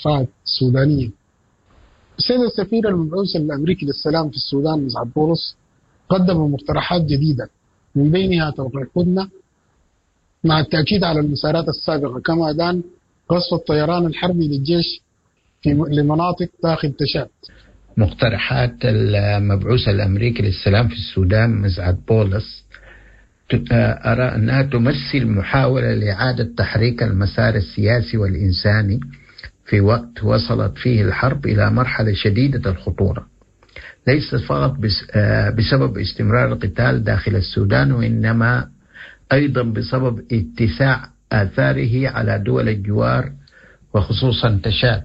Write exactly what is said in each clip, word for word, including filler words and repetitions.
ملفات سودانية. السيد السفير المبعوث الأمريكي للسلام في السودان مسعد بولس قدم مقترحات جديدة، من بينها توقيع هدنة مع التأكيد على المسارات السابقة، كما دان قصف الطيران الحربي للجيش في لمناطق داخل تشاد. مقترحات المبعوث الأمريكي للسلام في السودان مسعد بولس أرى أنها تمثل محاولة لإعادة تحريك المسار السياسي والإنساني في وقت وصلت فيه الحرب إلى مرحلة شديدة الخطورة، ليس فقط بسبب استمرار القتال داخل السودان، وإنما أيضا بسبب اتساع آثاره على دول الجوار وخصوصا تشاد.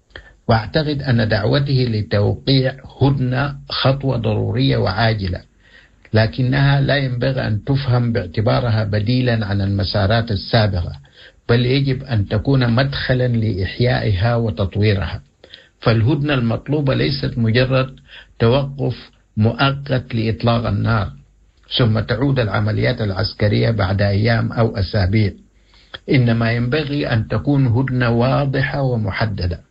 وأعتقد أن دعوته لتوقيع هدنة خطوة ضرورية وعاجلة، لكنها لا ينبغي أن تفهم باعتبارها بديلا عن المسارات السابقة، بل يجب أن تكون مدخلا لإحيائها وتطويرها. فالهدنة المطلوبة ليست مجرد توقف مؤقت لإطلاق النار ثم تعود العمليات العسكرية بعد أيام أو أسابيع، إنما ينبغي أن تكون هدنة واضحة ومحددة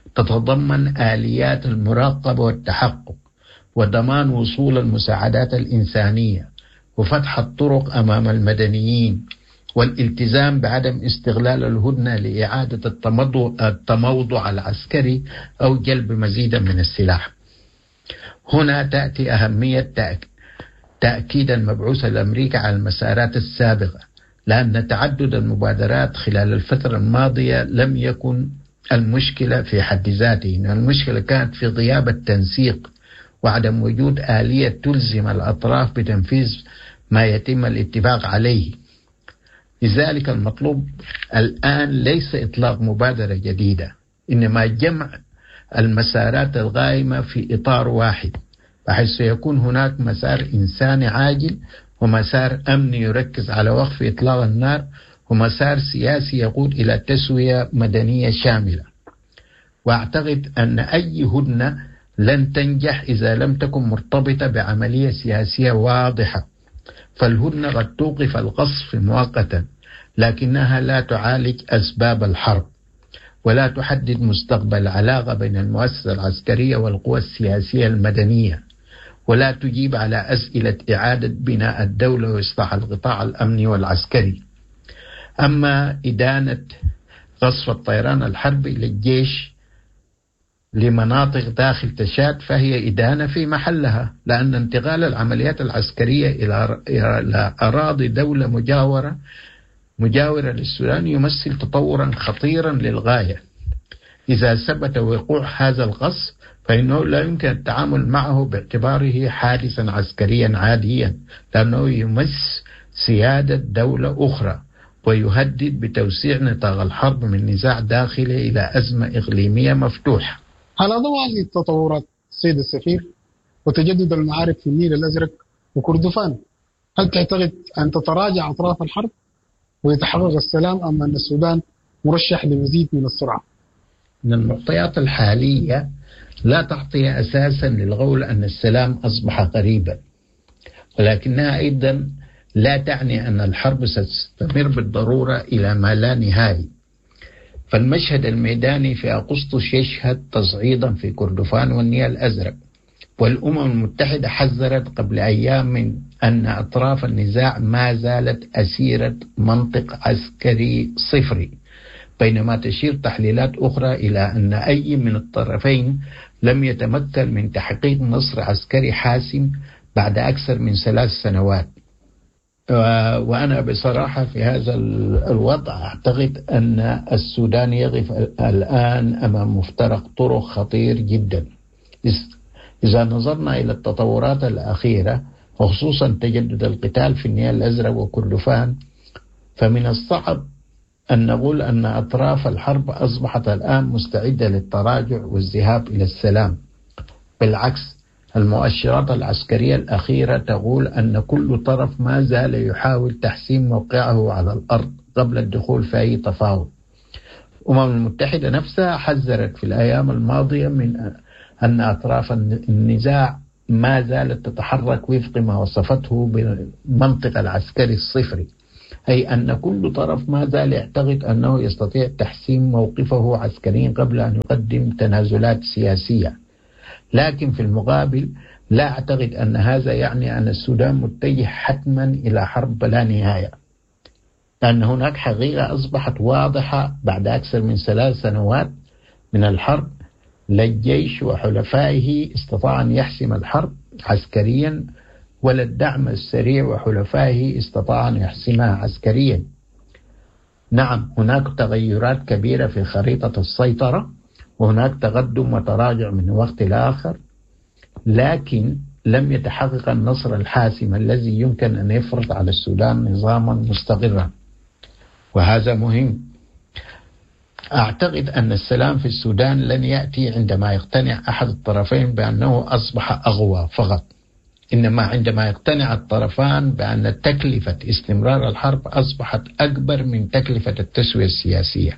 تتضمن آليات المراقبة والتحقق وضمان وصول المساعدات الإنسانية وفتح الطرق أمام المدنيين، والالتزام بعدم استغلال الهدنة لإعادة التموضع العسكري أو جلب مزيدا من السلاح. هنا تأتي أهمية تأكيد المبعوث الأمريكي على المسارات السابقة، لأن تعدد المبادرات خلال الفترة الماضية لم يكن المشكلة في حد ذاته، إن المشكلة كانت في غياب التنسيق وعدم وجود آلية تلزم الأطراف بتنفيذ ما يتم الاتفاق عليه. لذلك المطلوب الآن ليس إطلاق مبادرة جديدة، إنما جمع المسارات الغائمة في إطار واحد، بحيث سيكون هناك مسار إنساني عاجل، ومسار أمني يركز على وقف إطلاق النار، ومسار سياسي يقود إلى تسوية مدنية شاملة. وأعتقد أن أي هدنة لن تنجح إذا لم تكن مرتبطة بعملية سياسية واضحة. فالهدنة قد توقف القصف مؤقتا، لكنها لا تعالج أسباب الحرب، ولا تحدد مستقبل العلاقة بين المؤسسة العسكرية والقوى السياسية المدنية، ولا تجيب على أسئلة إعادة بناء الدولة وإصلاح القطاع الأمني والعسكري. أما إدانة قصف الطيران الحربي للجيش لمناطق داخل تشاد فهي إدانة في محلها، لأن انتقال العمليات العسكرية إلى أراضي دولة مجاورة مجاورة للسودان يمثل تطورا خطيرا للغاية. إذا ثبت وقوع هذا القصف فإنه لا يمكن التعامل معه باعتباره حادثا عسكريا عاديا، لأنه يمس سيادة دولة أخرى ويهدد بتوسيع نطاق الحرب من نزاع داخلي إلى أزمة إقليمية مفتوحة. على ضوء هذه التطورات سيد السفير وتجدد المعارك في النيل الأزرق وكردفان، هل تعتقد أن تتراجع أطراف الحرب ويتحقق السلام، أم أن السودان مرشح لمزيد من الصراع؟ من المعطيات الحالية لا تعطي أساسا للقول أن السلام أصبح قريبا، ولكنها أيضا لا تعني أن الحرب ستستمر بالضرورة إلى ما لا نهاية. فالمشهد الميداني في أغسطس يشهد تصعيدا في كردفان والنيل الأزرق، والأمم المتحدة حذرت قبل أيام من أن أطراف النزاع ما زالت أسيرة منطق عسكري صفري، بينما تشير تحليلات أخرى إلى أن أي من الطرفين لم يتمكن من تحقيق نصر عسكري حاسم بعد أكثر من ثلاث سنوات. وأنا بصراحة في هذا الوضع أعتقد أن السودان يقف الآن أمام مفترق طرق خطير جدا. إذا نظرنا إلى التطورات الأخيرة وخصوصا تجدد القتال في النيل الأزرق وكردفان، فمن الصعب أن نقول أن أطراف الحرب أصبحت الآن مستعدة للتراجع والذهاب إلى السلام. بالعكس، المؤشرات العسكرية الأخيرة تقول أن كل طرف ما زال يحاول تحسين موقعه على الأرض قبل الدخول في أي تفاوض. الأمم المتحدة نفسها حذرت في الأيام الماضية من أن أطراف النزاع ما زالت تتحرك وفق ما وصفته بالمنطق العسكري الصفري، أي أن كل طرف ما زال يعتقد أنه يستطيع تحسين موقفه عسكريا قبل أن يقدم تنازلات سياسية. لكن في المقابل لا أعتقد أن هذا يعني أن السودان متجه حتما إلى حرب بلا نهاية، لأن هناك حقيقة أصبحت واضحة بعد أكثر من ثلاث سنوات من الحرب. لا الجيش وحلفائه استطاع أن يحسم الحرب عسكريا، ولا الدعم السريع وحلفائه استطاع أن يحسمها عسكريا. نعم، هناك تغيرات كبيرة في خريطة السيطرة، وهناك تقدم وتراجع من وقت لآخر، لكن لم يتحقق النصر الحاسم الذي يمكن أن يفرض على السودان نظاما مستقرا، وهذا مهم. أعتقد أن السلام في السودان لن يأتي عندما يقتنع أحد الطرفين بأنه أصبح أقوى فقط، إنما عندما يقتنع الطرفان بأن تكلفة استمرار الحرب أصبحت أكبر من تكلفة التسوية السياسية.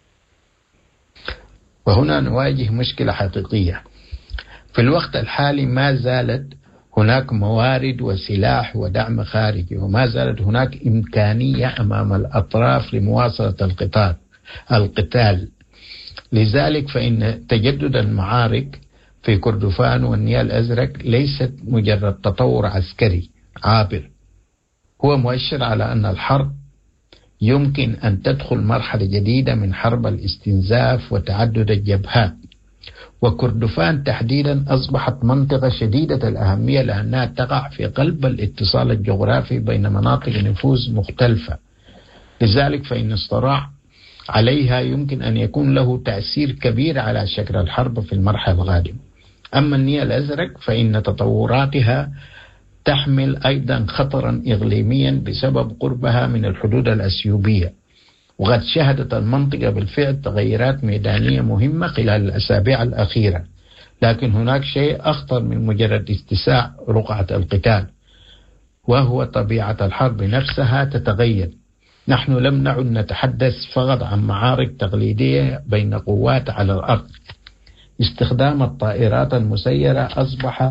وهنا نواجه مشكلة حقيقية. في الوقت الحالي ما زالت هناك موارد وسلاح ودعم خارجي، وما زالت هناك إمكانية أمام الأطراف لمواصلة القتال القتال لذلك فإن تجدد المعارك في كردفان والنيل الأزرق ليست مجرد تطور عسكري عابر، هو مؤشر على أن الحرب يمكن أن تدخل مرحلة جديدة من حرب الاستنزاف وتعدد الجبهات. وكردفان تحديدا أصبحت منطقة شديدة الأهمية لأنها تقع في قلب الاتصال الجغرافي بين مناطق نفوذ مختلفة، لذلك فإن الصراع عليها يمكن أن يكون له تأثير كبير على شكل الحرب في المرحلة القادمة. أما النيل الأزرق فإن تطوراتها تحمل أيضا خطرا إقليميا بسبب قربها من الحدود الأثيوبية، وقد شهدت المنطقة بالفعل تغيرات ميدانية مهمة خلال الأسابيع الأخيرة. لكن هناك شيء أخطر من مجرد اتساع رقعة القتال، وهو طبيعة الحرب نفسها تتغير. نحن لم نعد نتحدث فقط عن معارك تقليدية بين قوات على الأرض. استخدام الطائرات المسيرة أصبح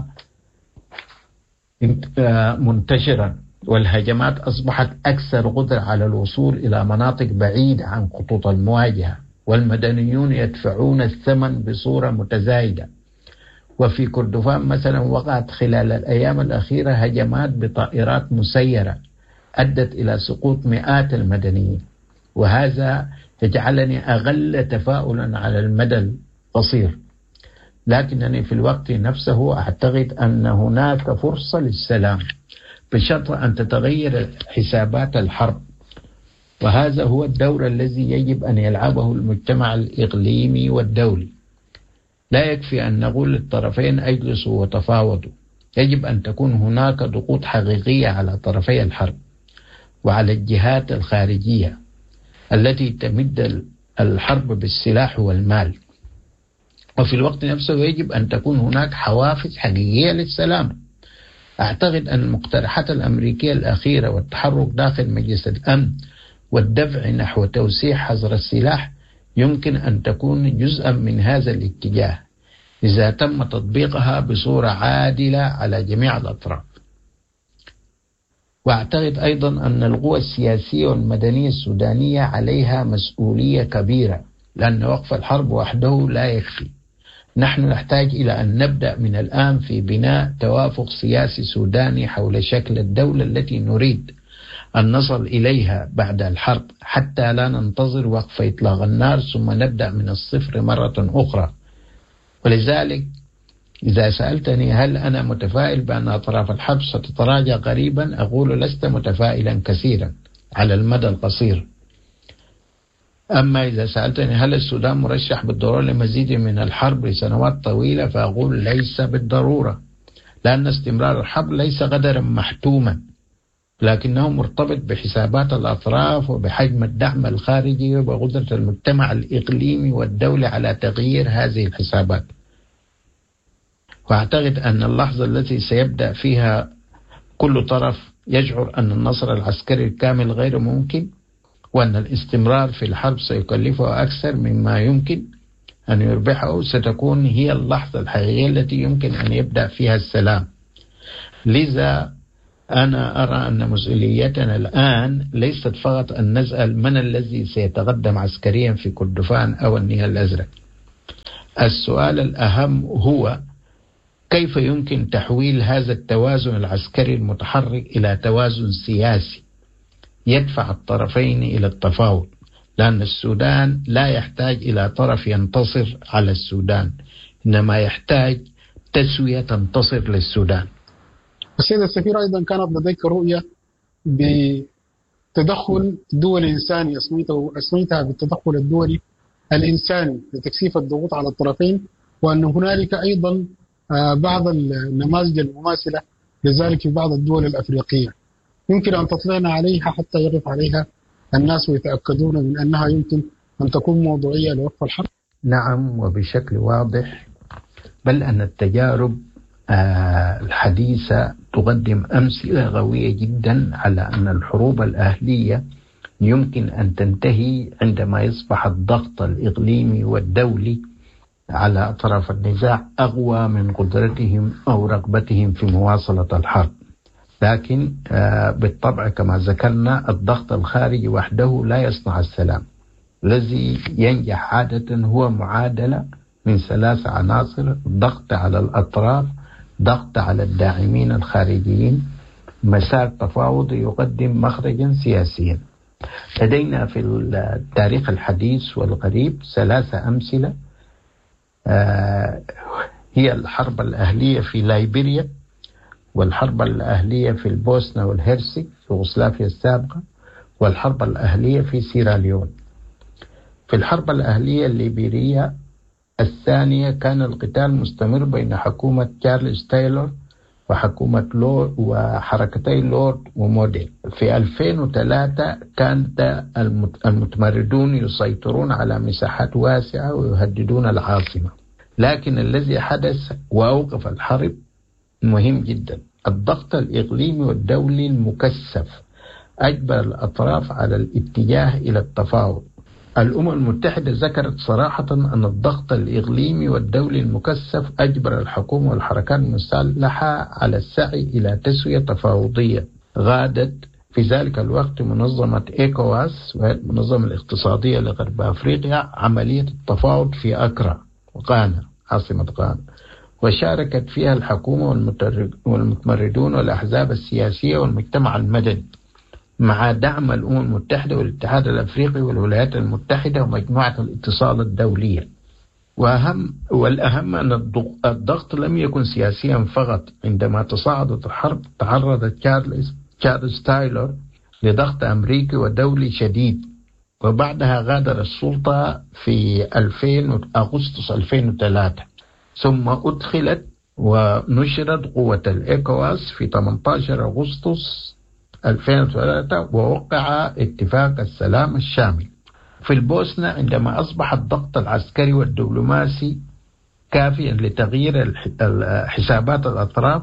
منتشرا، والهجمات أصبحت أكثر قدرة على الوصول إلى مناطق بعيدة عن خطوط المواجهة، والمدنيون يدفعون الثمن بصورة متزايدة. وفي كردفان مثلا وقعت خلال الأيام الأخيرة هجمات بطائرات مسيرة أدت إلى سقوط مئات المدنيين، وهذا يجعلني أقل تفاؤلا على المدى القصير. لكنني في الوقت نفسه أعتقد أن هناك فرصة للسلام بشرط أن تتغير حسابات الحرب، وهذا هو الدور الذي يجب أن يلعبه المجتمع الإقليمي والدولي. لا يكفي أن نقول للطرفين أجلسوا وتفاوضوا، يجب أن تكون هناك ضغوط حقيقية على طرفي الحرب وعلى الجهات الخارجية التي تمد الحرب بالسلاح والمال. وفي الوقت نفسه يجب أن تكون هناك حوافز حقيقية للسلام. أعتقد أن المقترحات الأمريكية الأخيرة والتحرك داخل مجلس الأمن والدفع نحو توسيع حظر السلاح يمكن أن تكون جزءا من هذا الاتجاه إذا تم تطبيقها بصورة عادلة على جميع الأطراف. وأعتقد أيضا أن القوى السياسية والمدنية السودانية عليها مسؤولية كبيرة، لأن وقف الحرب وحده لا يكفي. نحن نحتاج إلى أن نبدأ من الآن في بناء توافق سياسي سوداني حول شكل الدولة التي نريد أن نصل إليها بعد الحرب، حتى لا ننتظر وقف إطلاق النار ثم نبدأ من الصفر مرة أخرى. ولذلك إذا سألتني هل أنا متفائل بأن أطراف الحرب ستتراجع قريبا، أقول لست متفائلا كثيرا على المدى القصير. أما إذا سألتني هل السودان مرشح بالضرورة لمزيد من الحرب لسنوات طويلة، فأقول ليس بالضرورة، لأن استمرار الحرب ليس قدرا محتوما، لكنه مرتبط بحسابات الأطراف وبحجم الدعم الخارجي وقدرة المجتمع الإقليمي والدولي على تغيير هذه الحسابات. وأعتقد أن اللحظة التي سيبدأ فيها كل طرف يشعر أن النصر العسكري الكامل غير ممكن، وأن الاستمرار في الحرب سيكلفه أكثر مما يمكن أن يربحه، ستكون هي اللحظة الحقيقية التي يمكن أن يبدأ فيها السلام. لذا أنا أرى أن مسؤوليتنا الآن ليست فقط أن نسأل من الذي سيتقدم عسكريا في كردفان أو النيل الأزرق. السؤال الأهم هو كيف يمكن تحويل هذا التوازن العسكري المتحرك إلى توازن سياسي يدفع الطرفين إلى التفاوض، لأن السودان لا يحتاج إلى طرف ينتصر على السودان، إنما يحتاج تسوية تنتصر للسودان. السيد السفير، أيضا كانت لديك رؤية بتدخل دولي إنساني أسميتها بالتدخل الدولي الإنساني لتكثيف الضغوط على الطرفين، وأن هنالك أيضا بعض النماذج المماثلة لذلك في بعض الدول الأفريقية. يمكن أن تطلعنا عليها حتى يقف عليها الناس ويتأكدون من أنها يمكن أن تكون موضوعية لوقف الحرب؟ نعم، وبشكل واضح، بل أن التجارب الحديثة تقدم أمثلة قوية جدا على أن الحروب الأهلية يمكن أن تنتهي عندما يصبح الضغط الإقليمي والدولي على أطراف النزاع أقوى من قدرتهم أو رغبتهم في مواصلة الحرب. لكن بالطبع كما ذكرنا الضغط الخارجي وحده لا يصنع السلام. الذي ينجح عادة هو معادلة من ثلاث عناصر: ضغط على الأطراف، ضغط على الداعمين الخارجيين، مسار تفاوضي يقدم مخرجا سياسيا. لدينا في التاريخ الحديث والقريب ثلاثة أمثلة، هي الحرب الأهلية في ليبيريا، والحرب الأهلية في البوسنة والهرسك في يوغوسلافيا السابقة، والحرب الأهلية في سيراليون. في الحرب الأهلية الليبيرية الثانية كان القتال مستمر بين حكومة تشارلز تايلور وحكومة لورد وحركتي لورد وموديل. في ألفين وثلاثة كان المتمردون يسيطرون على مساحات واسعة ويهددون العاصمة. لكن الذي حدث وأوقف الحرب مهم جدا: الضغط الإقليمي والدولي المكثف أجبر الأطراف على الاتجاه إلى التفاوض. الأمم المتحدة ذكرت صراحة أن الضغط الإقليمي والدولي المكثف أجبر الحكومة والحركات المسلحة على السعي إلى تسوية تفاوضية. غادت في ذلك الوقت منظمة إيكواس والمنظمة الاقتصادية لغرب أفريقيا عملية التفاوض في أكرا وغانا عاصمة غانا، وشاركت فيها الحكومة والمتمردون والأحزاب السياسية والمجتمع المدني مع دعم الأمم المتحدة والاتحاد الأفريقي والولايات المتحدة ومجموعة الاتصال الدولية. وأهم والأهم أن الضغط لم يكن سياسيا فقط. عندما تصاعدت الحرب تعرض تشارلز تشارلز تايلور لضغط أمريكي ودولي شديد، وبعدها غادر السلطة في ألفين أغسطس ألفين وثلاثة، ثم أدخلت ونشرت قوة الإيكواس في ثمانية عشر أغسطس ألفين وثلاثة ووقع اتفاق السلام الشامل. في البوسنة عندما أصبح الضغط العسكري والدبلوماسي كافيا لتغيير حسابات الأطراف،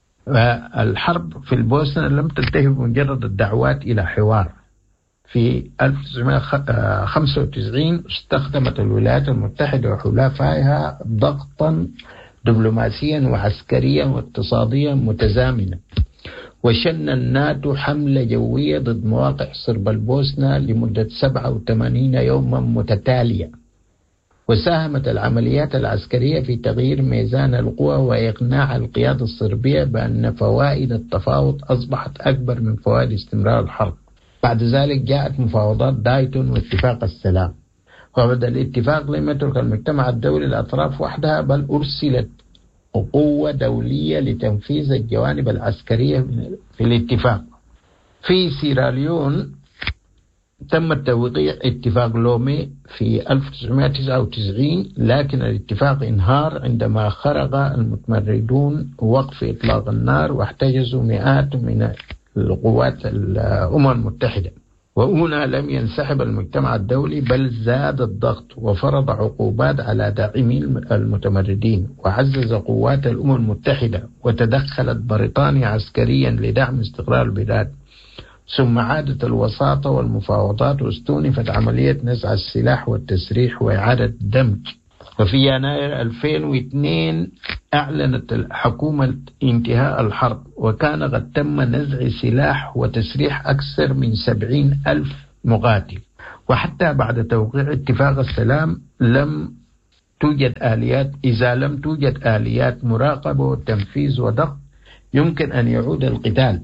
الحرب في البوسنة لم تنتهي بمجرد الدعوات إلى حوار. في ألف وتسعمائة وخمسة وتسعين استخدمت الولايات المتحدة وحلفائها ضغطا دبلوماسيا وعسكريا واقتصاديا متزامنا، وشن الناتو حملة جوية ضد مواقع صرب البوسنة لمدة سبعة وثمانين يوما متتالية. وساهمت العمليات العسكرية في تغيير ميزان القوى وإقناع القيادة الصربية بأن فوائد التفاوض أصبحت أكبر من فوائد استمرار الحرب. بعد ذلك جاءت مفاوضات دايتون واتفاق السلام، وبدأ الاتفاق لم يترك المجتمع الدولي الأطراف وحدها، بل أرسلت قوة دولية لتنفيذ الجوانب العسكرية في الاتفاق. في سيراليون تم توقيع اتفاق لومي في ألف وتسعمائة وتسعة وتسعين، لكن الاتفاق انهار عندما خرج المتمردون وقف إطلاق النار واحتجزوا مئات من القوات الأمم المتحدة. وهنا لم ينسحب المجتمع الدولي، بل زاد الضغط وفرض عقوبات على داعمين المتمردين، وعزز قوات الأمم المتحدة، وتدخلت بريطانيا عسكريا لدعم استقرار البلاد. ثم عادت الوساطة والمفاوضات، واستونفت عملية نزع السلاح والتسريح وإعادة دمج ففي يناير ألفين واثنين أعلنت حكومة انتهاء الحرب، وكان قد تم نزع سلاح وتسريح أكثر من سبعين ألف مقاتل. وحتى بعد توقيع اتفاق السلام لم توجد آليات إذا لم توجد آليات مراقبة وتنفيذ وضغط يمكن أن يعود القتال.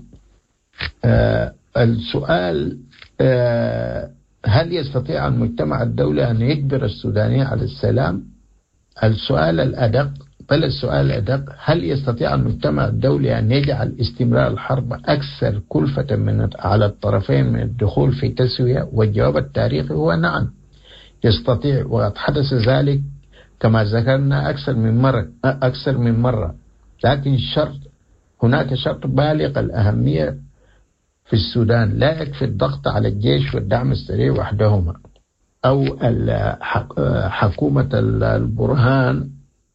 آه السؤال آه هل يستطيع المجتمع الدولي أن يجبر السودانيين على السلام؟ السؤال الأدق بل السؤال الأدق هل يستطيع المجتمع الدولي أن يجعل استمرار الحرب أكثر كلفة من على الطرفين من الدخول في تسوية؟ والجواب التاريخي هو نعم يستطيع، وقد حدث ذلك كما ذكرنا أكثر من مرة أكثر من مرة لكن شرط هناك شرط بالغ الأهمية في السودان: لا يكفي الضغط على الجيش والدعم السريع وحدهما أو حكومة البرهان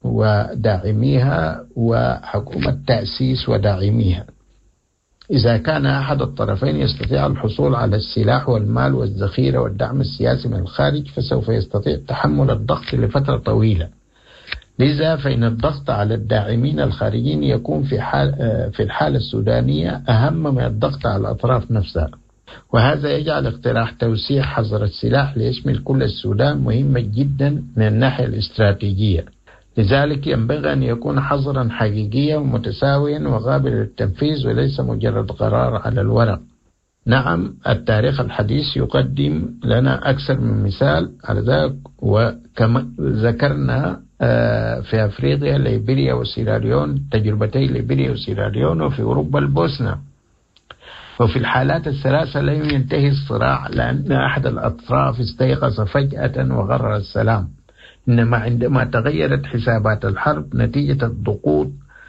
وداعميها وحكومة تأسيس وداعميها. إذا كان أحد الطرفين يستطيع الحصول على السلاح والمال والذخيرة والدعم السياسي من الخارج فسوف يستطيع تحمل الضغط لفترة طويلة. لذا فإن الضغط على الداعمين الخارجيين يكون في حال في الحالة السودانية أهم من الضغط على الأطراف نفسها، وهذا يجعل اقتراح توسيع حظر السلاح ليشمل كل السودان مهمة جدا من الناحية الاستراتيجية. لذلك ينبغي أن يكون حظرا حقيقيا ومتساويا وقابل للتنفيذ وليس مجرد قرار على الورق. نعم التاريخ الحديث يقدم لنا أكثر من مثال على ذلك، وكما ذكرنا في أفريقيا ليبيريا وسيراليون، تجربتي ليبيريا وسيراليون، وفي أوروبا البوسنة. وفي الحالات الثلاثة لم ينتهي الصراع لأن أحد الأطراف استيقظ فجأة وقرر السلام، إنما عندما تغيرت حسابات الحرب نتيجة الضغوط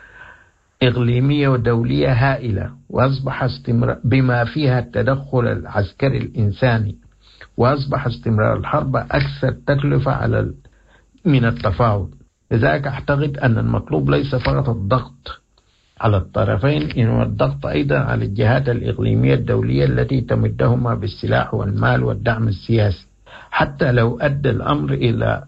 إقليمية ودولية هائلة، وأصبح استمرار بما فيها التدخل العسكري الإنساني، وأصبح استمرار الحرب أكثر تكلفة على من التفاوض. لذلك أعتقد أن المطلوب ليس فقط الضغط على الطرفين، إنما الضغط أيضا على الجهات الإقليمية الدولية التي تمدهما بالسلاح والمال والدعم السياسي، حتى لو أدى الأمر إلى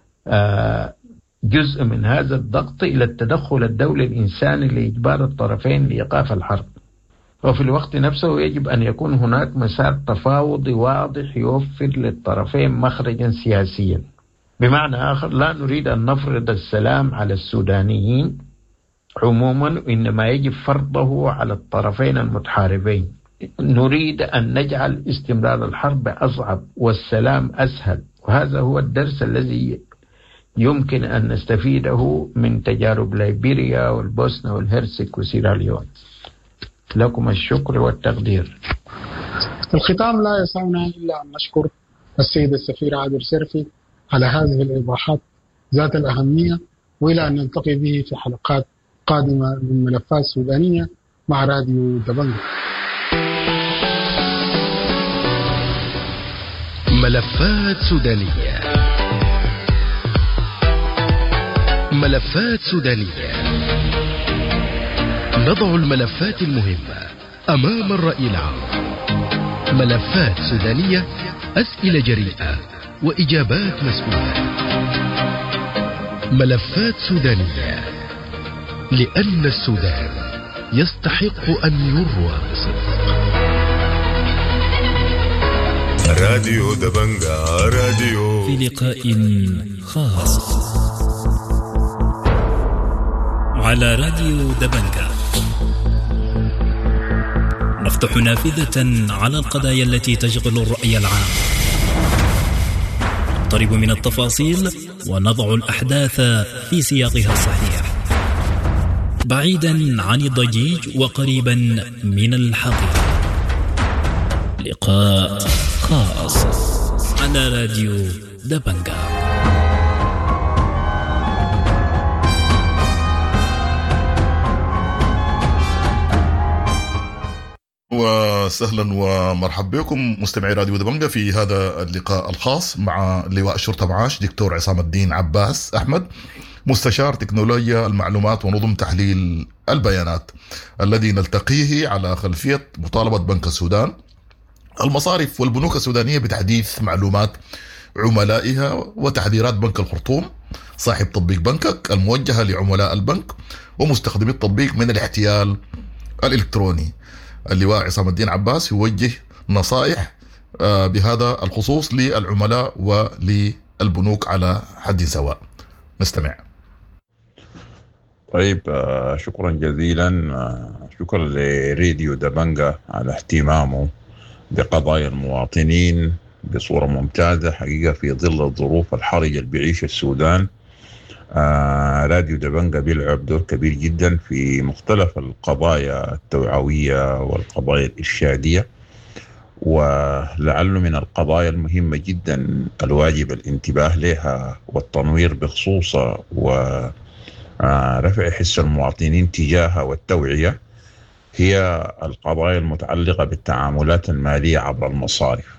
جزء من هذا الضغط إلى التدخل الدولي الإنساني لإجبار الطرفين لإيقاف الحرب. وفي الوقت نفسه يجب أن يكون هناك مسار تفاوضي واضح يوفر للطرفين مخرجا سياسيا. بمعنى آخر لا نريد أن نفرض السلام على السودانيين عموما، إنما يجب فرضه على الطرفين المتحاربين. نريد أن نجعل استمرار الحرب أصعب والسلام أسهل، وهذا هو الدرس الذي يمكن أن نستفيده من تجارب ليبيريا والبوسنة والهرسك وسيراليون. لكم الشكر والتقدير. الختام لا يسعنا إلا أن نشكر السيد السفير عادل سرفي على هذه الإيضاحات ذات الأهمية، وإلى أن نلتقي به في حلقات قادمة من ملفات سودانية مع راديو دبنجة. ملفات سودانية. ملفات سودانية. نضع الملفات المهمة أمام الرأي العام. ملفات سودانية، أسئلة جريئة وإجابات مسؤولة. ملفات سودانية، لأن السودان يستحق أن يروى بصدق. راديو دبنجة. راديو في لقاء خاص على راديو دبنجة نفتح نافذة على القضايا التي تشغل الرأي العام، نقترب من التفاصيل ونضع الأحداث في سياقها الصحيح، بعيدا عن الضجيج وقريبا من الحقيقة. لقاء خاص على راديو دبنجة. وسهلا ومرحبا بكم مستمعي راديو دبنجة في هذا اللقاء الخاص مع لواء الشرطة معاش دكتور عصام الدين عباس أحمد، مستشار تكنولوجيا المعلومات ونظم تحليل البيانات، الذي نلتقيه على خلفية مطالبة بنك السودان المصارف والبنوك السودانية بتحديث معلومات عملائها وتحذيرات بنك الخرطوم صاحب تطبيق بنكك الموجهة لعملاء البنك ومستخدمي التطبيق من الاحتيال الإلكتروني. اللواء عصام الدين عباس يوجه نصائح بهذا الخصوص للعملاء وللبنوك على حد سواء. نستمع. طيب، شكرا جزيلا. شكرا لراديو دبنجة على اهتمامه بقضايا المواطنين بصورة ممتازة حقيقة في ظل الظروف الحرجة اللي بيعيش السودان. آه راديو دبنجة بيلعب دور كبير جدا في مختلف القضايا التوعوية والقضايا الإرشادية، ولعله من القضايا المهمة جدا الواجب الانتباه لها والتنوير بخصوصها ورفع حس المواطنين تجاهها والتوعية هي القضايا المتعلقة بالتعاملات المالية عبر المصارف.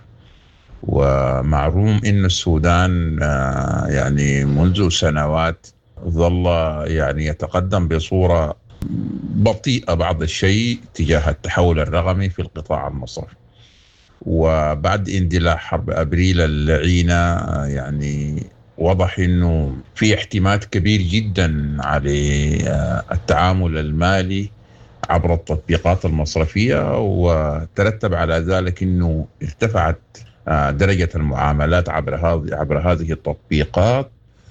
ومعلوم إن السودان يعني منذ سنوات ظل يعني يتقدم بصورة بطيئة بعض الشيء تجاه التحول الرقمي في القطاع المصرفي، وبعد اندلاع حرب أبريل اللعينة يعني وضح إنه في احتمال كبير جدا على التعامل المالي عبر التطبيقات المصرفية، وترتب على ذلك إنه ارتفعت درجة المعاملات عبر هذه عبر هذه التطبيقات،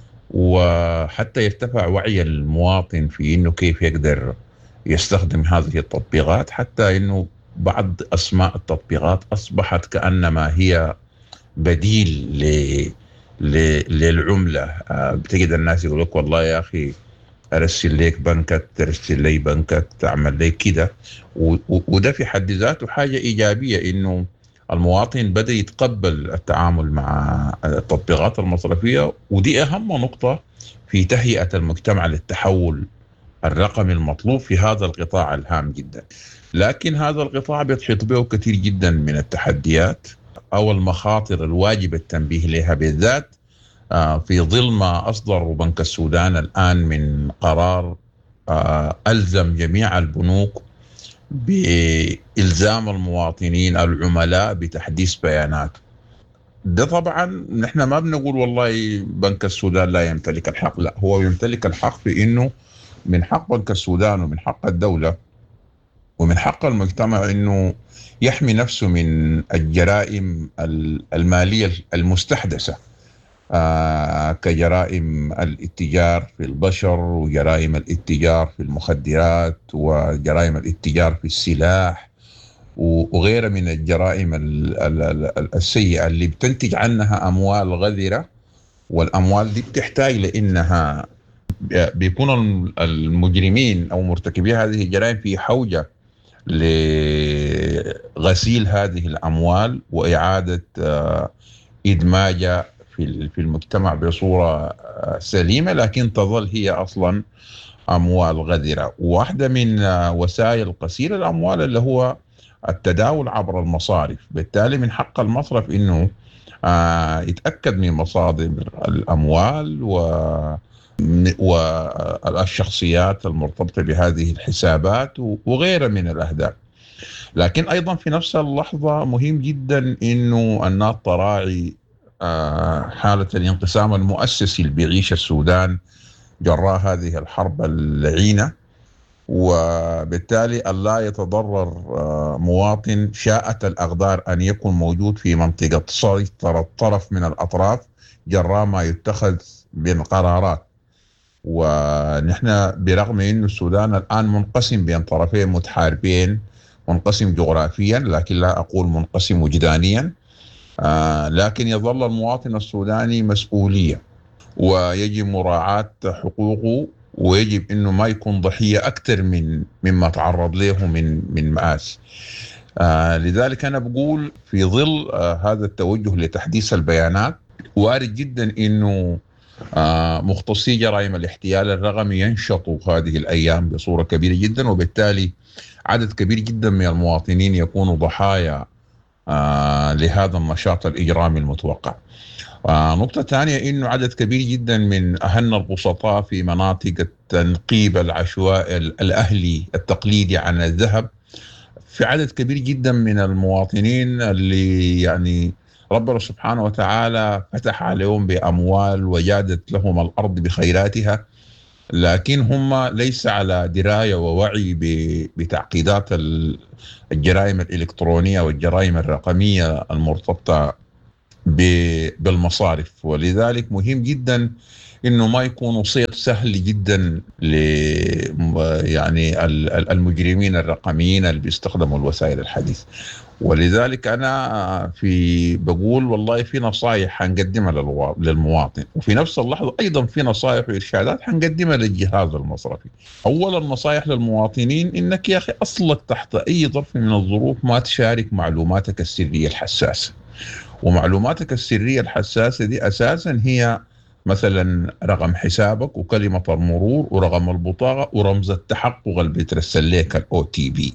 وحتى يرتفع وعي المواطن في إنه كيف يقدر يستخدم هذه التطبيقات، حتى إنه بعض أسماء التطبيقات أصبحت كأنما هي بديل ل للعملة. بتجد الناس يقول لك والله يا أخي أرسل ليك بنكك، ترسل لي بنكك، تعمل لي كده، وده في حد ذاته حاجة إيجابية إنه المواطن بدأ يتقبل التعامل مع التطبيقات المصرفية، ودي أهم نقطة في تهيئة المجتمع للتحول الرقمي المطلوب في هذا القطاع الهام جدا. لكن هذا القطاع بيتحيط به كثير جدا من التحديات أو المخاطر الواجب التنبيه لها، بالذات في ظل ما أصدر بنك السودان الآن من قرار ألزم جميع البنوك بإلزام المواطنين العملاء بتحديث بيانات. ده طبعا نحن ما بنقول والله بنك السودان لا يمتلك الحق، لا، هو يمتلك الحق في إنه من حق بنك السودان ومن حق الدولة ومن حق المجتمع إنه يحمي نفسه من الجرائم المالية المستحدثة، آه كجرائم الاتجار في البشر وجرائم الاتجار في المخدرات وجرائم الاتجار في السلاح وغيرها من الجرائم السيئة اللي بتنتج عنها أموال غذرة، والأموال دي بتحتاج لأنها بيكون المجرمين أو مرتكبي هذه الجرائم في حوجة لغسيل هذه الأموال وإعادة إدماجها في في المجتمع بصورة سليمة، لكن تظل هي أصلا أموال غذرة. واحدة من وسائل غسيل الأموال اللي هو التداول عبر المصارف، بالتالي من حق المصرف إنه يتأكد من مصادر الأموال و والشخصيات المرتبطة بهذه الحسابات وغيرها من الأهداف. لكن أيضا في نفس اللحظة مهم جدا إنه الناس تراعي حالة الانقسام المؤسسي اللي بيعيش السودان جراء هذه الحرب اللعينة، وبالتالي ألا يتضرر مواطن شاءت الأقدار أن يكون موجود في منطقة سيطرة طرف من الأطراف جراء ما يتخذ من قرارات. ونحن برغم أن السودان الآن منقسم بين طرفين متحاربين، منقسم جغرافيا لكن لا أقول منقسم وجدانيا، آه لكن يظل المواطن السوداني مسؤولية ويجب مراعاة حقوقه، ويجب أنه ما يكون ضحية أكثر من مما تعرض له من من مآسي. آه لذلك أنا بقول في ظل آه هذا التوجه لتحديث البيانات وارد جدا أنه آه مختصي جرائم الاحتيال الرقمي ينشطوا هذه الأيام بصورة كبيرة جدا، وبالتالي عدد كبير جدا من المواطنين يكونوا ضحايا آه لهذا النشاط الإجرامي المتوقع. آه نقطة ثانية إنه عدد كبير جدا من أهلنا البسطاء في مناطق التنقيب العشوائي الأهلي التقليدي عن الذهب، في عدد كبير جدا من المواطنين اللي يعني ربنا سبحانه وتعالى فتح عليهم بأموال وجادت لهم الأرض بخيراتها، لكن هم ليس على دراية ووعي بتعقيدات الجرائم الإلكترونية والجرائم الرقمية المرتبطة بالمصارف. ولذلك مهم جدا إنه ما يكونوا صيد سهل جدا ل يعني المجرمين الرقميين اللي بيستخدموا الوسائل الحديثة. ولذلك أنا في بقول والله في نصائح هنقدمها للمواطن، وفي نفس اللحظة أيضا في نصائح وإرشادات هنقدمها للجهاز المصرفي. أولا النصائح للمواطنين إنك يا أخي أصلك تحت أي ظرف من الظروف ما تشارك معلوماتك السرية الحساسة. ومعلوماتك السرية الحساسة دي أساسا هي مثلا رقم حسابك وكلمة المرور ورقم البطاقة ورمز التحقق اللي بيترسل لك الأو تي بي.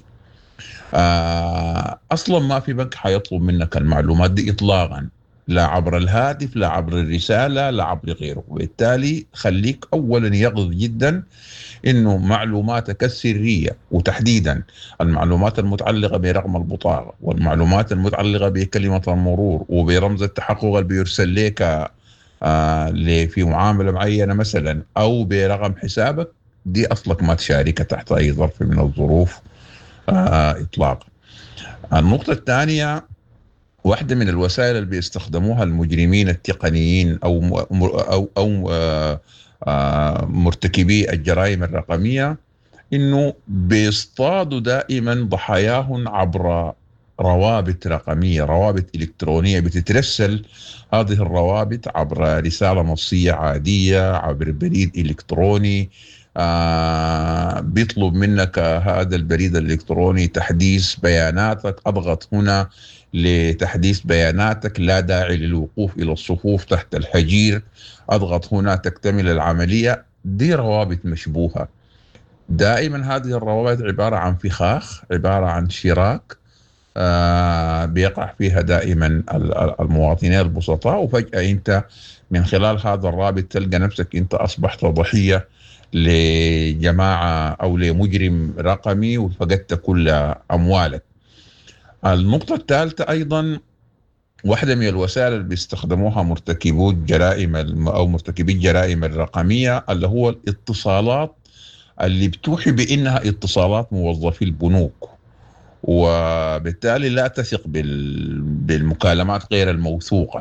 آه أصلا ما في بنك حيطلب منك المعلومات دي إطلاقا، لا عبر الهاتف لا عبر الرسالة لا عبر غيره. وبالتالي خليك أولا يقظ جدا إنه معلوماتك السرية وتحديدا المعلومات المتعلقة برقم البطاقة والمعلومات المتعلقة بكلمة المرور وبرمز التحقق اللي بيرسل لك آه في معاملة معينة مثلا أو برقم حسابك، دي أصلك ما تشاركها تحت أي ظرف من الظروف آه إطلاقا. النقطة الثانية، واحدة من الوسائل اللي بيستخدموها المجرمين التقنيين أو أو أو آه آه مرتكبي الجرائم الرقمية، إنه بيصطادوا دائما ضحاياهم عبر روابط رقمية، روابط إلكترونية بتترسل. هذه الروابط عبر رسالة نصية عادية، عبر بريد إلكتروني. آه بيطلب منك هذا البريد الإلكتروني تحديث بياناتك، أضغط هنا لتحديث بياناتك، لا داعي للوقوف إلى الصفوف تحت الحجير، أضغط هنا تكتمل العملية. دي روابط مشبوهة. دائما هذه الروابط عبارة عن فخاخ، عبارة عن شراك آه بيقع فيها دائما المواطنين البسطاء، وفجأة أنت من خلال هذا الرابط تلقى نفسك أنت أصبحت ضحية لجماعة أو لمجرم رقمي وفقدت كل أموالك. النقطة الثالثة أيضا، واحدة من الوسائل اللي بيستخدموها مرتكبو الجرائم أو مرتكبي الجرائم الرقمية اللي هو الاتصالات اللي بتوحي بأنها اتصالات موظفي البنوك، وبالتالي لا تثق بالمكالمات غير الموثوقة.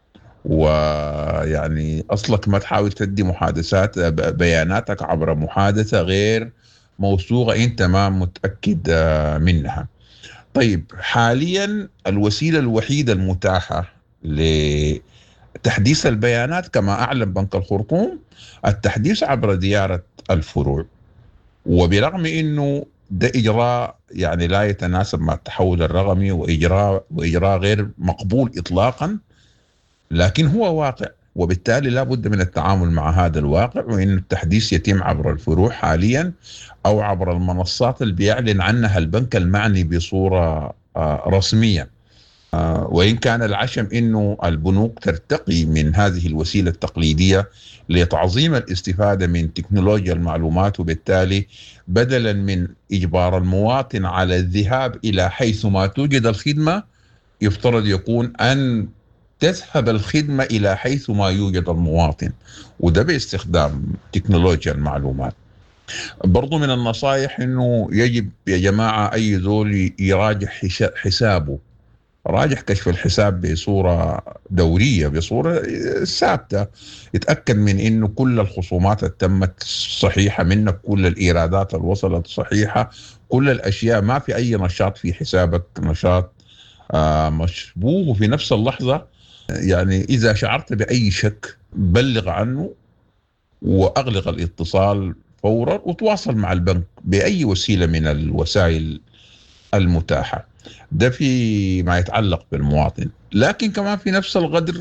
ويعني أصلك ما تحاول تدي محادثات بياناتك عبر محادثة غير موثوقة أنت ما متأكد منها. طيب حاليا الوسيلة الوحيدة المتاحة لتحديث البيانات كما أعلن بنك الخرطوم التحديث عبر زيارة الفروع، وبرغم أنه ده إجراء يعني لا يتناسب مع التحول الرقمي وإجراء وإجراء غير مقبول إطلاقا، لكن هو واقع، وبالتالي لا بد من التعامل مع هذا الواقع، وإن التحديث يتم عبر الفروع حاليا أو عبر المنصات اللي بيعلن عنها البنك المعني بصورة رسمية. وإن كان العشم إنه البنوك ترتقي من هذه الوسيلة التقليدية لتعظيم الاستفادة من تكنولوجيا المعلومات، وبالتالي بدلا من إجبار المواطن على الذهاب إلى حيث ما توجد الخدمة، يفترض يكون أن تذهب الخدمة إلى حيث ما يوجد المواطن، وده باستخدام تكنولوجيا المعلومات. برضو من النصائح إنه يجب يا جماعة أي ذول يراجع حسابه، راجع كشف الحساب بصورة دورية بصورة ثابتة، يتأكد من إنه كل الخصومات تمت صحيحة منك، كل الإيرادات اللي وصلت صحيحة، كل الأشياء، ما في أي نشاط في حسابك نشاط آه مشبوه. وفي نفس اللحظة يعني إذا شعرت بأي شك بلغ عنه وأغلق الاتصال فورا وتواصل مع البنك بأي وسيلة من الوسائل المتاحة. ده في ما يتعلق بالمواطن. لكن كمان في نفس القدر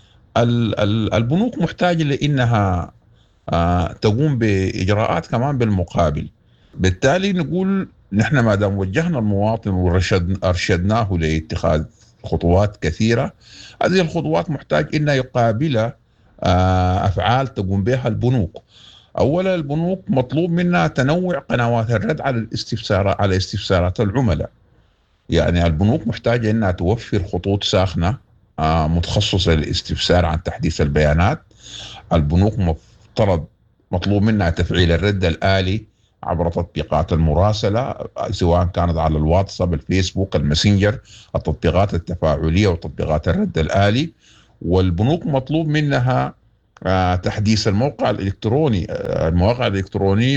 البنوك محتاجة لأنها تقوم بإجراءات كمان بالمقابل. بالتالي نقول نحن ما دام وجهنا المواطن وأرشدناه لاتخاذ خطوات كثيرة، هذه الخطوات محتاج إنها يقابل أفعال تقوم بها البنوك. أولا البنوك مطلوب منها تنوع قنوات الرد على الاستفسارات على استفسارات العملاء. يعني البنوك محتاجة إنها توفر خطوط ساخنة متخصصة للاستفسار عن تحديث البيانات. البنوك مفترض مطلوب منها تفعيل الرد الآلي عبر تطبيقات المراسلة، سواء كانت على الواتساب، الفيسبوك، الماسنجر، التطبيقات التفاعلية وتطبيقات الرد الآلي. والبنوك مطلوب منها تحديث الموقع الإلكتروني المواقع الإلكترونية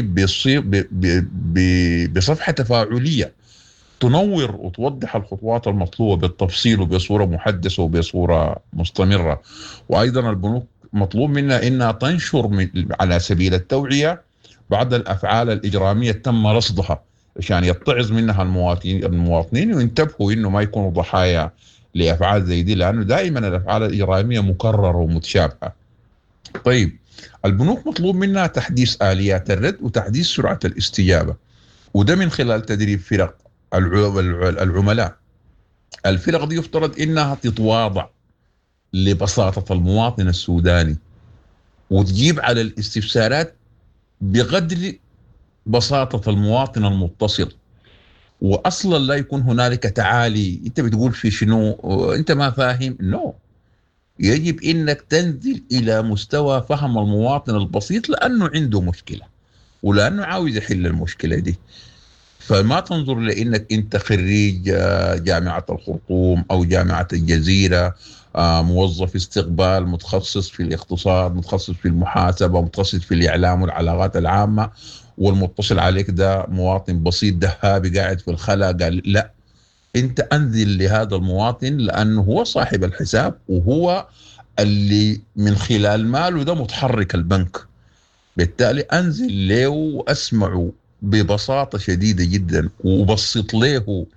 بصفحة تفاعلية تنور وتوضح الخطوات المطلوبة بالتفصيل وبصورة محدثة وبصورة مستمرة. وأيضا البنوك مطلوب منها إنها تنشر من على سبيل التوعية بعض الأفعال الإجرامية تم رصدها عشان يتعظ منها المواطنين المواطنين وينتبهوا إنه ما يكونوا ضحايا لأفعال زي دي، لأنه دائما الأفعال الإجرامية مكررة ومتشابهة. طيب، البنوك مطلوب منها تحديث آليات الرد وتحديث سرعة الاستجابة، وده من خلال تدريب فرق العملاء. الفرق دي يفترض إنها تتواضع لبساطة المواطن السوداني وتجيب على الاستفسارات بقدر بساطة المواطن المتصل، وأصلا لا يكون هنالك تعالي أنت بتقول في شنو أنت ما فاهم. نو no. يجب إنك تنزل إلى مستوى فهم المواطن البسيط لأنه عنده مشكلة ولأنه عاوز يحل المشكلة دي. فما تنظر لأنك أنت خريج جامعة الخرطوم أو جامعة الجزيرة، موظف استقبال متخصص في الاقتصاد، متخصص في المحاسبة، متخصص في الإعلام والعلاقات العامة، والمتصل عليك ده مواطن بسيط دهابي قاعد في الخلا. قال لا، أنت أنزل لهذا المواطن لأنه هو صاحب الحساب وهو اللي من خلال ماله ده متحرك البنك. بالتالي أنزل له وأسمعه ببساطة شديدة جدا وبسط له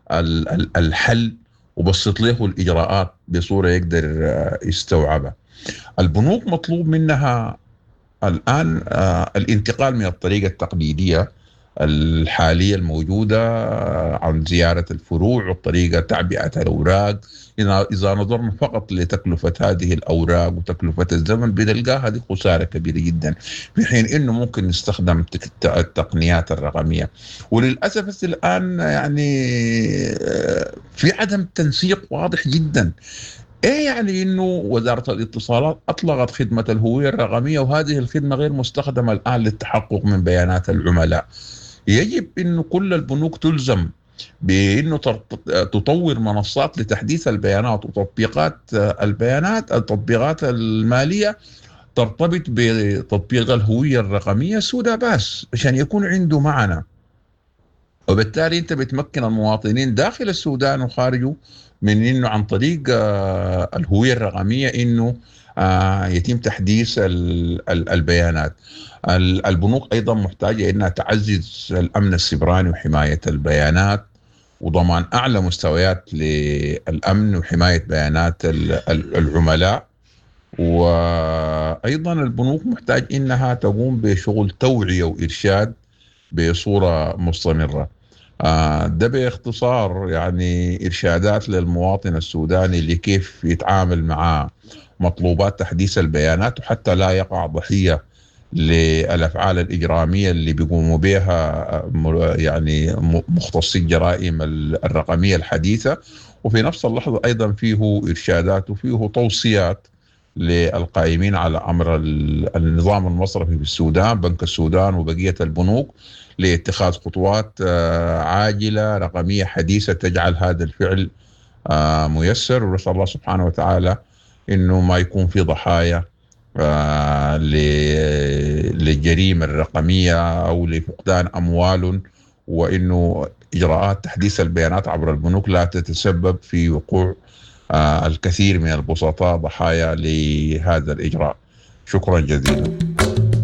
الحل وبسط له الإجراءات بصورة يقدر يستوعبها. البنوك مطلوب منها الآن الانتقال من الطريقة التقليدية الحالية الموجودة عن زيارة الفروع وطريقة تعبئة الأوراق. إذا نظرنا فقط لتكلفة هذه الأوراق وتكلفة الزمن بنلقاها هذه خسارة كبيرة جدا، في حين إنه ممكن نستخدم التقنيات الرقمية. وللأسف الآن يعني في عدم تنسيق واضح جدا. ايه يعني انه وزارة الاتصالات اطلقت خدمة الهوية الرقمية وهذه الخدمة غير مستخدمة الان للتحقق من بيانات العملاء. يجب انه كل البنوك تلزم بانه تطور منصات لتحديث البيانات وتطبيقات البيانات التطبيقات المالية ترتبط بتطبيق الهوية الرقمية سودا باس عشان يكون عنده معنى. وبالتالي انت بتمكن المواطنين داخل السودان وخارجه من انه عن طريق الهوية الرقمية انه يتم تحديث البيانات. البنوك ايضا محتاجة انها تعزز الامن السيبراني وحماية البيانات وضمان اعلى مستويات للامن وحماية بيانات العملاء. وايضا البنوك محتاج انها تقوم بشغل توعية وارشاد بصورة مستمرة. ده باختصار يعني إرشادات للمواطن السوداني لكيف يتعامل مع مطلوبات تحديث البيانات وحتى لا يقع ضحية للأفعال الإجرامية اللي بيقوموا بها يعني مختصي الجرائم الرقمية الحديثة. وفي نفس اللحظة أيضا فيه إرشادات وفيه توصيات للقائمين على أمر النظام المصرفي في السودان، بنك السودان وبقية البنوك، لاتخاذ خطوات عاجلة رقمية حديثة تجعل هذا الفعل ميسر. ونسأل الله سبحانه وتعالى إنه ما يكون في ضحايا للجريمة الرقمية أو لفقدان أموال، وإنه إجراءات تحديث البيانات عبر البنوك لا تتسبب في وقوع الكثير من البسطاء ضحايا لهذا الإجراء. شكرا جزيلا.